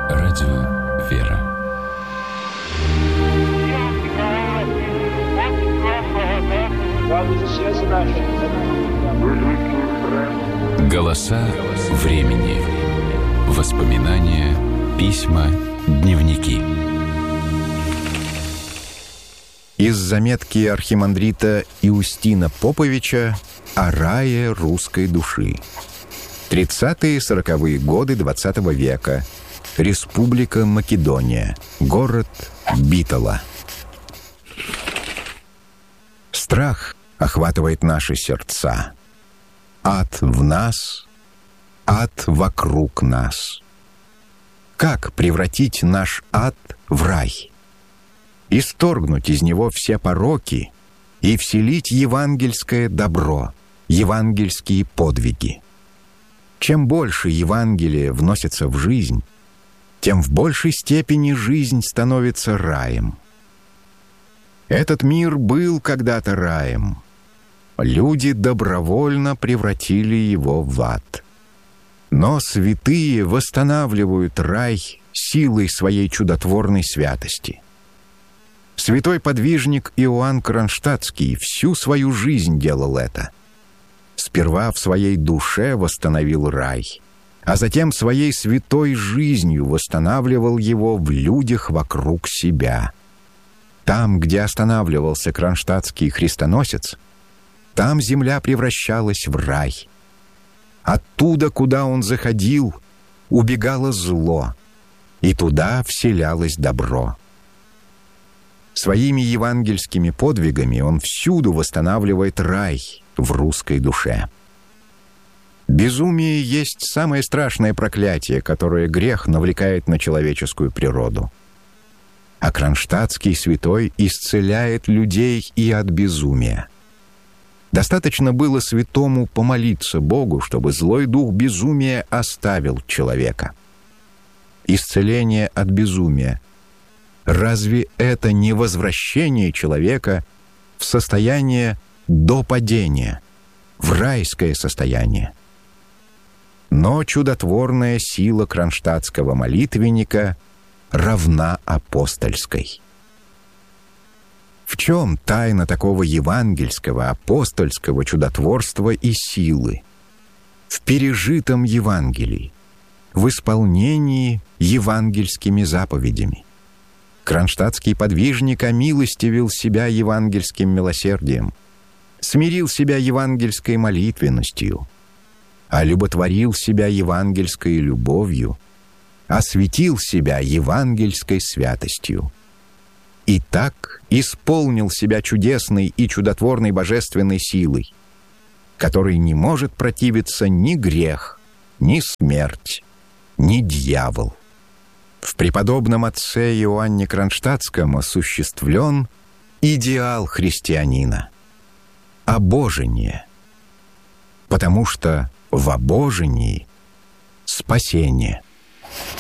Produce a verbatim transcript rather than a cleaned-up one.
Радио «Вера». Голоса времени. Воспоминания, письма, дневники. Из заметки архимандрита Иустина Поповича о рае русской души. тридцатые-сороковые годы двадцатого века. Республика Македония. Город Битола. Страх охватывает наши сердца. Ад в нас, ад вокруг нас. Как превратить наш ад в рай? Исторгнуть из него все пороки и вселить евангельское добро, евангельские подвиги. Чем больше Евангелия вносится в жизнь, тем в большей степени жизнь становится раем. Этот мир был когда-то раем. Люди добровольно превратили его в ад. Но святые восстанавливают рай силой своей чудотворной святости. Святой подвижник Иоанн Кронштадтский всю свою жизнь делал это. Сперва в своей душе восстановил рай, а затем своей святой жизнью восстанавливал его в людях вокруг себя. Там, где останавливался кронштадтский христоносец, там земля превращалась в рай. Оттуда, куда он заходил, убегало зло, и туда вселялось добро. Своими евангельскими подвигами он всюду восстанавливает рай в русской душе. Безумие есть самое страшное проклятие, которое грех навлекает на человеческую природу. А кронштадтский святой исцеляет людей и от безумия. Достаточно было святому помолиться Богу, чтобы злой дух безумия оставил человека. Исцеление от безумия. Разве это не возвращение человека в состояние до падения, в райское состояние? Но чудотворная сила кронштадтского молитвенника равна апостольской. В чем тайна такого евангельского, апостольского чудотворства и силы? В пережитом Евангелии, в исполнении евангельскими заповедями. Кронштадтский подвижник омилостивил себя евангельским милосердием, смирил себя евангельской молитвенностью, олюботворил себя евангельской любовью, осветил себя евангельской святостью. И так исполнил себя чудесной и чудотворной божественной силой, которой не может противиться ни грех, ни смерть, ни дьявол. В преподобном отце Иоанне Кронштадтском осуществлен идеал христианина – обожение, потому что в обожении спасение –